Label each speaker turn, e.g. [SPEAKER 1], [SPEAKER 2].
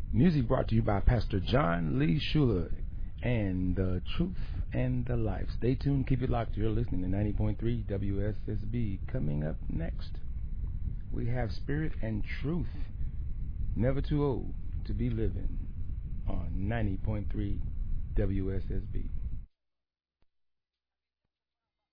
[SPEAKER 1] Music brought to you by Pastor John Lee Schuler and The Truth and the Life. Stay tuned, keep it locked. You're listening to 90.3 WSSB. Coming up next, we have Spirit and Truth, Never Too Old to Be Living on 90.3 WSSB.